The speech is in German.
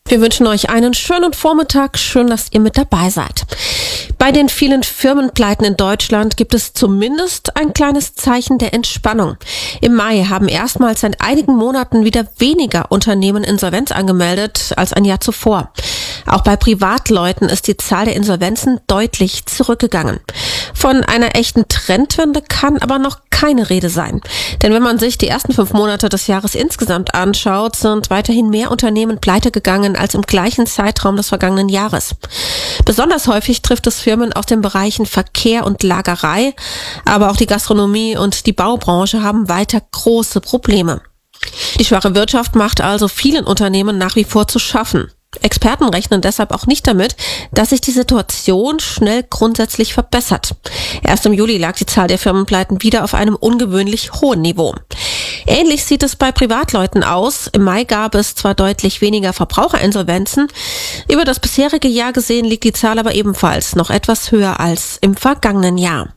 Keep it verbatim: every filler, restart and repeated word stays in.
Wir wünschen euch einen schönen Vormittag. Schön, dass ihr mit dabei seid. Bei den vielen Firmenpleiten in Deutschland gibt es zumindest ein kleines Zeichen der Entspannung. Im Mai haben erstmals seit einigen Monaten wieder weniger Unternehmen Insolvenz angemeldet als ein Jahr zuvor. Auch bei Privatleuten ist die Zahl der Insolvenzen deutlich zurückgegangen. Von einer echten Trendwende kann aber noch keine Rede sein. Denn wenn man sich die ersten fünf Monate des Jahres insgesamt anschaut, sind weiterhin mehr Unternehmen pleite gegangen als im gleichen Zeitraum des vergangenen Jahres. Besonders häufig trifft es Firmen aus den Bereichen Verkehr und Lagerei, aber auch die Gastronomie und die Baubranche haben weiter große Probleme. Die schwache Wirtschaft macht also vielen Unternehmen nach wie vor zu schaffen. Experten rechnen deshalb auch nicht damit, dass sich die Situation schnell grundsätzlich verbessert. Erst im Juli lag die Zahl der Firmenpleiten wieder auf einem ungewöhnlich hohen Niveau. Ähnlich sieht es bei Privatleuten aus. Im Mai gab es zwar deutlich weniger Verbraucherinsolvenzen, über das bisherige Jahr gesehen liegt die Zahl aber ebenfalls noch etwas höher als im vergangenen Jahr.